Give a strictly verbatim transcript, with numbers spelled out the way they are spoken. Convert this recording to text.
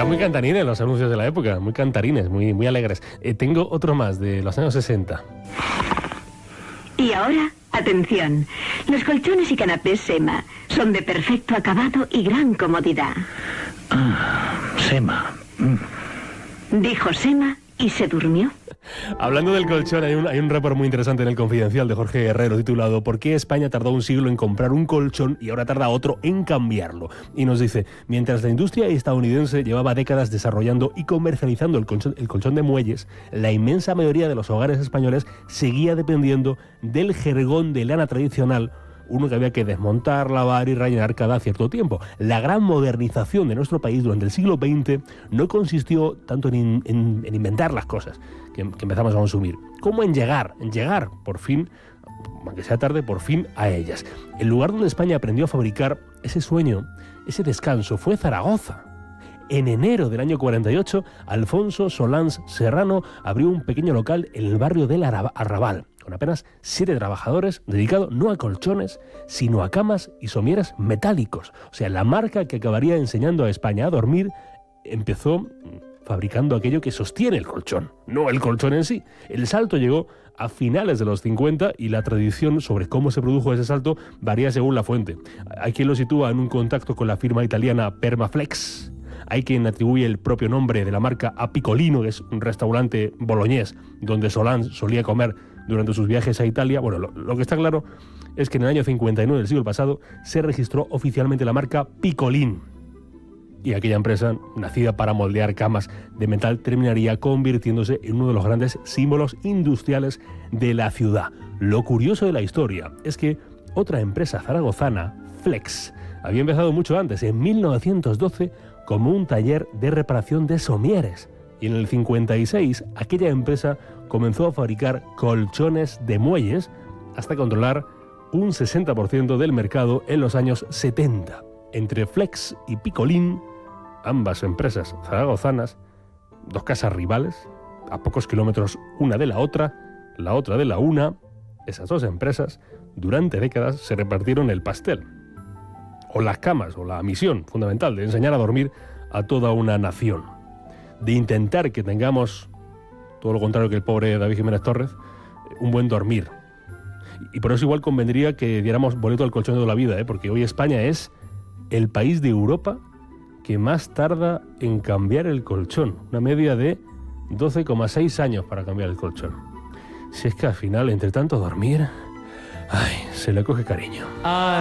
Eran muy cantarines los anuncios de la época, muy cantarines, muy, muy alegres. Eh, tengo otro más de los años sesenta. Y ahora, atención, los colchones y canapés Sema son de perfecto acabado y gran comodidad. Ah, Sema. Mm. Dijo Sema y se durmió. Hablando del colchón, hay un, hay un report muy interesante en El Confidencial de Jorge Guerrero titulado ¿Por qué España tardó un siglo en comprar un colchón y ahora tarda otro en cambiarlo? Y nos dice, mientras la industria estadounidense llevaba décadas desarrollando y comercializando el colchón, el colchón de muelles, la inmensa mayoría de los hogares españoles seguía dependiendo del jergón de lana tradicional, uno que había que desmontar, lavar y rellenar cada cierto tiempo. La gran modernización de nuestro país durante el siglo veinte no consistió tanto en, en, en inventar las cosas que, que empezamos a consumir, como en llegar, en llegar, por fin, aunque sea tarde, por fin a ellas. El lugar donde España aprendió a fabricar ese sueño, ese descanso, fue Zaragoza. En enero del año cuarenta y ocho, Alfonso Solans Serrano abrió un pequeño local en el barrio del Arrabal, con apenas siete trabajadores, dedicado no a colchones, sino a camas y somieres metálicos. O sea, la marca que acabaría enseñando a España a dormir empezó fabricando aquello que sostiene el colchón, no el colchón en sí. El salto llegó a finales de los cincuenta y la tradición sobre cómo se produjo ese salto varía según la fuente. Hay quien lo sitúa en un contacto con la firma italiana Permaflex. Hay quien atribuye el propio nombre de la marca a Piccolino, que es un restaurante boloñés donde Solans solía comer durante sus viajes a Italia. Bueno, lo, lo que está claro es que en el año cincuenta y nueve del siglo pasado se registró oficialmente la marca Piccolin. Y aquella empresa, nacida para moldear camas de metal, terminaría convirtiéndose en uno de los grandes símbolos industriales de la ciudad. Lo curioso de la historia es que otra empresa zaragozana, Flex, había empezado mucho antes, en mil novecientos doce, como un taller de reparación de somieres. Y en el cincuenta y seis, aquella empresa comenzó a fabricar colchones de muelles hasta controlar un sesenta por ciento del mercado en los años setenta. Entre Flex y Piccolin, ambas empresas zaragozanas, dos casas rivales, a pocos kilómetros una de la otra, la otra de la una, esas dos empresas durante décadas se repartieron el pastel. O las camas, o la misión fundamental de enseñar a dormir a toda una nación. De intentar que tengamos, todo lo contrario que el pobre David Jiménez Torres, un buen dormir. Y por eso igual convendría que diéramos boleto al colchón de toda la vida, ¿eh? Porque hoy España es el país de Europa que más tarda en cambiar el colchón. Una media de doce coma seis años para cambiar el colchón. Si es que al final, entre tanto dormir, ay, se le coge cariño.